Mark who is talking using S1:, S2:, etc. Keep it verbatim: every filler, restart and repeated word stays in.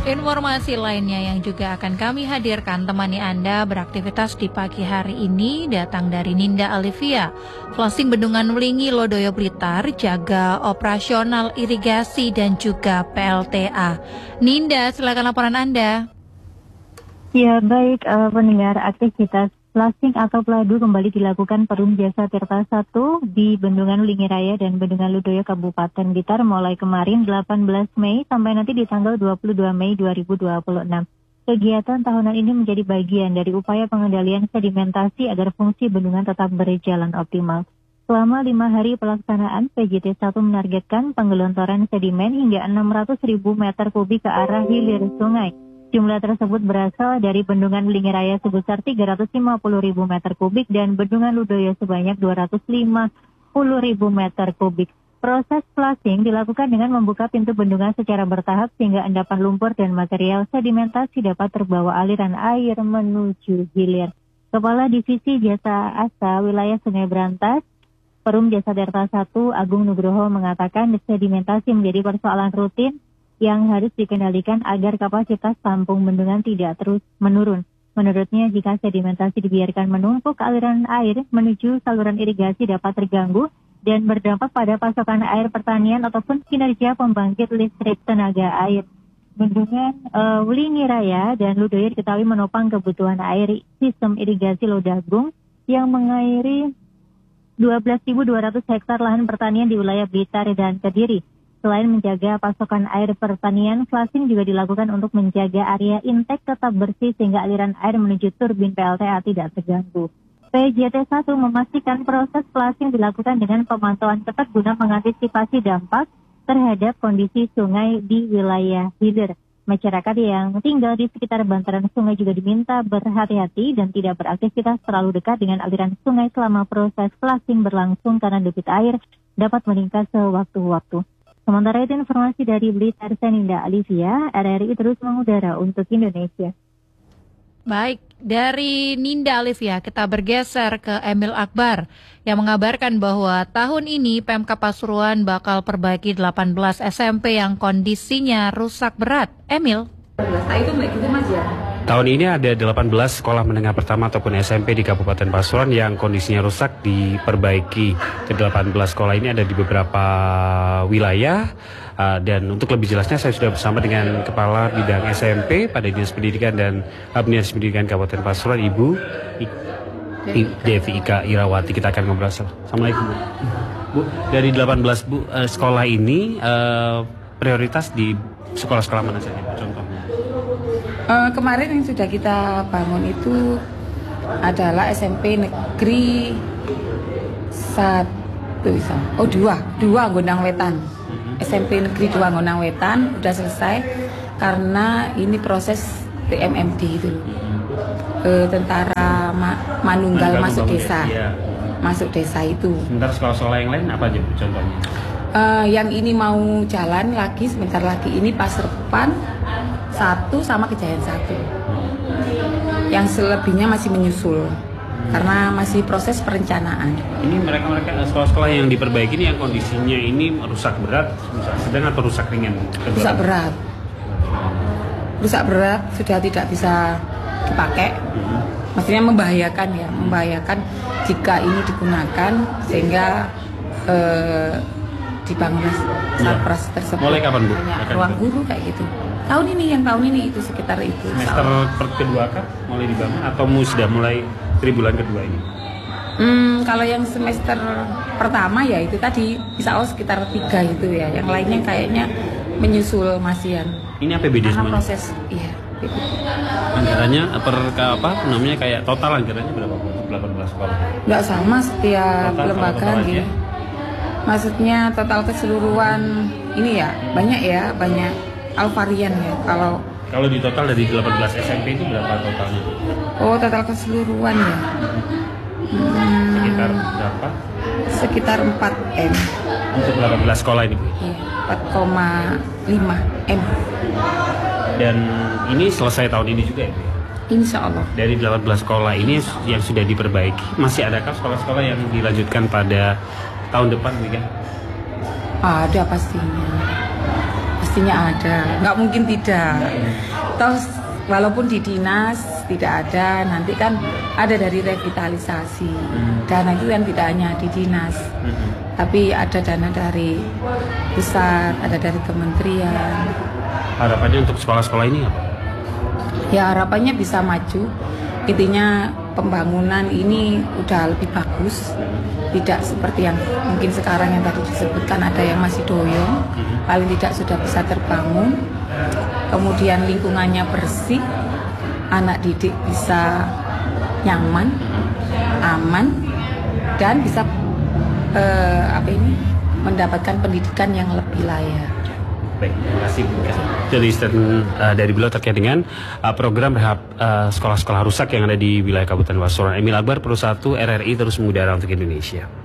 S1: Informasi lainnya yang juga akan kami hadirkan temani Anda beraktivitas di pagi hari ini datang dari Ninda Alivia. Flushing Bendungan Wlingi Lodoyo Blitar, jaga operasional irigasi dan juga P L T A. Ninda, silakan laporan Anda.
S2: Ya baik, uh, pendengar, aktivitas flushing atau peladu kembali dilakukan Perum Jasa Tirta satu di Bendungan Wlingi Raya dan Bendungan Lodoyo Kabupaten Blitar mulai kemarin delapan belas Mei sampai nanti di tanggal dua puluh dua Mei dua ribu dua puluh enam. Kegiatan tahunan ini menjadi bagian dari upaya pengendalian sedimentasi agar fungsi bendungan tetap berjalan optimal. Selama lima hari pelaksanaan, P J T satu menargetkan penggelontoran sedimen hingga enam ratus ribu meter kubik ke arah hilir sungai. Jumlah tersebut berasal dari Bendungan Wlingi Raya sebesar tiga ratus lima puluh ribu meter kubik dan Bendungan Lodoyo sebanyak dua ratus lima puluh ribu meter kubik. Proses flushing dilakukan dengan membuka pintu bendungan secara bertahap sehingga endapan lumpur dan material sedimentasi dapat terbawa aliran air menuju hilir. Kepala Divisi Jasa Asa Wilayah Sungai Brantas, Perum Jasa Tirta satu Agung Nugroho mengatakan sedimentasi menjadi persoalan rutin yang harus dikendalikan agar kapasitas tampung bendungan tidak terus menurun. Menurutnya, jika sedimentasi dibiarkan menumpuk, aliran air menuju saluran irigasi dapat terganggu dan berdampak pada pasokan air pertanian ataupun kinerja pembangkit listrik tenaga air. Bendungan uh, Wlingi Raya dan Lodoyo diketahui menopang kebutuhan air sistem irigasi Lodagung yang mengairi dua belas ribu dua ratus hektar lahan pertanian di wilayah Blitar dan Kediri. Selain menjaga pasokan air pertanian, flushing juga dilakukan untuk menjaga area intek tetap bersih sehingga aliran air menuju turbin P L T A tidak terganggu. P J T satu memastikan proses flushing dilakukan dengan pemantauan ketat guna mengantisipasi dampak terhadap kondisi sungai di wilayah hilir. Masyarakat yang tinggal di sekitar bantaran sungai juga diminta berhati-hati dan tidak beraktivitas terlalu dekat dengan aliran sungai selama proses flushing berlangsung karena debit air dapat meningkat sewaktu-waktu. Sementara itu informasi dari Blitar, Ninda Alivia, R R I terus mengudara untuk Indonesia.
S1: Baik, dari Ninda Alivia kita bergeser ke Emil Akbar yang mengabarkan bahwa tahun ini Pemkab Pasuruan bakal perbaiki delapan belas S M P yang kondisinya rusak berat. Emil?
S3: Nah itu mbak gitu mas ya?
S4: Tahun ini ada delapan belas sekolah menengah pertama ataupun S M P di Kabupaten Pasuruan yang kondisinya rusak diperbaiki. Ke delapan belas sekolah ini ada di beberapa wilayah uh, dan untuk lebih jelasnya saya sudah bersama dengan Kepala Bidang S M P pada Dinas Pendidikan dan uh, Dinas Pendidikan Kabupaten Pasuruan, Ibu I, I, Devi Ika Irawati. Kita akan ngobrol. Assalamualaikum Bu. Bu, dari delapan belas Bu uh, sekolah ini uh, prioritas di sekolah-sekolah mana saja contohnya?
S3: Uh, kemarin yang sudah kita bangun itu adalah S M P Negeri satu, oh dua, dua Gondang Wetan. S M P Negeri dua Gondang Wetan sudah selesai karena ini proses T M M D itu, uh, tentara Ma Manunggal Manunggal masuk desa, ya. masuk desa itu.
S4: Sebentar sekolah-sekolah yang lain apa aja contohnya?
S3: Uh, yang ini mau jalan lagi sebentar lagi ini Pasrepan satu sama Kejayaan satu. Yang selebihnya masih menyusul karena masih proses perencanaan.
S4: Ini mereka-mereka sekolah-sekolah yang diperbaiki ini yang kondisinya ini rusak berat, rusak sedang atau rusak ringan?
S3: Rusak berat. Rusak berat sudah tidak bisa dipakai. Maksudnya membahayakan ya, membahayakan jika ini digunakan sehingga eh, dibangun sarpras ya. tersebut.
S4: Mulai kapan Bu?
S3: Banyak ruang guru kayak gitu. Tahun ini, yang tahun ini itu sekitar itu.
S4: Semester per kedua kah mulai dibangun atau sudah mulai tribulan kedua ini?
S3: Hmm, kalau yang semester pertama ya itu tadi bisa Allah sekitar tiga itu ya. Yang lainnya kayaknya menyusul masian.
S4: Ini A P B D
S3: karena
S4: semuanya?
S3: Proses, iya.
S4: Anggarannya per apa namanya kayak total anggarannya berapa Bu? delapan belas sekolah?
S3: Nggak sama setiap total, lembaga gitu. Maksudnya total keseluruhan ini ya banyak ya banyak alvarian ya kalau
S4: kalau di total dari delapan belas S M P itu berapa totalnya?
S3: Oh total keseluruhan ya hmm,
S4: sekitar berapa?
S3: Sekitar empat M
S4: untuk delapan belas sekolah ini Bu?
S3: Iya, empat koma lima M.
S4: Dan ini selesai tahun ini juga ya Bu?
S3: Insya Allah.
S4: Dari delapan belas sekolah ini yang sudah diperbaiki, masih adakah sekolah-sekolah yang dilanjutkan pada tahun depan nih kan?
S3: Ada pastinya. Pasti Mestinya ada, nggak mungkin tidak. Toh walaupun di dinas tidak ada, nanti kan ada dari revitalisasi. Dana itu kan tidak hanya di dinas, tapi ada dana dari pusat, ada dari kementerian.
S4: Harapannya untuk sekolah-sekolah ini apa?
S3: Ya harapannya bisa maju. Intinya pembangunan ini udah lebih bagus, tidak seperti yang mungkin sekarang yang tadi disebutkan ada yang masih doyong, paling tidak sudah bisa terbangun. Kemudian lingkungannya bersih, anak didik bisa nyaman, aman, dan bisa eh, apa ini mendapatkan pendidikan yang lebih layak.
S4: Baik, terima kasih. Jadi statement uh, dari beliau terkait dengan uh, program rehab uh, sekolah-sekolah rusak yang ada di wilayah Kabupaten Pasuruan. Emil Akbar, Pro satu R R I terus mengudara untuk Indonesia.